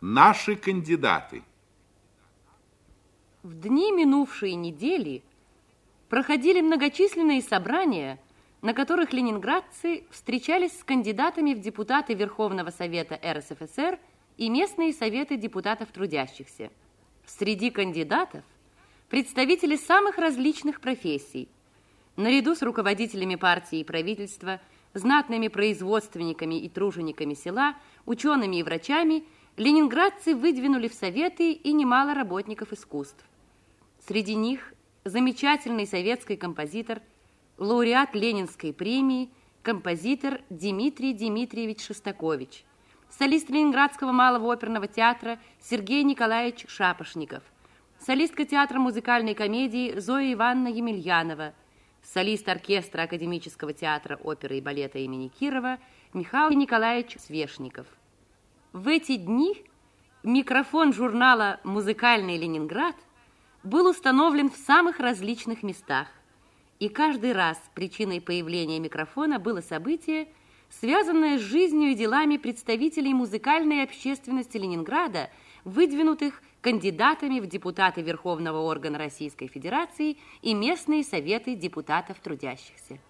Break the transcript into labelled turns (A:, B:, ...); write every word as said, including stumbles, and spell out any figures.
A: Наши кандидаты.
B: В дни минувшей недели проходили многочисленные собрания, на которых ленинградцы встречались с кандидатами в депутаты Верховного Совета эр эс эф эс эр и местные советы депутатов трудящихся. Среди кандидатов представители самых различных профессий. Наряду с руководителями партии и правительства, знатными производственниками и тружениками села, учеными и врачами, ленинградцы выдвинули в советы и немало работников искусств. Среди них замечательный советский композитор, лауреат Ленинской премии, композитор Дмитрий Дмитриевич Шостакович, солист Ленинградского малого оперного театра Сергей Николаевич Шапошников, солистка театра музыкальной комедии Зоя Ивановна Емельянова, солист оркестра Академического театра оперы и балета имени Кирова Михаил Николаевич Свешников. В эти дни микрофон журнала «Музыкальный Ленинград» был установлен в самых различных местах, и каждый раз причиной появления микрофона было событие, связанное с жизнью и делами представителей музыкальной общественности Ленинграда, выдвинутых кандидатами в депутаты Верховного органа Российской Федерации и местные советы депутатов трудящихся.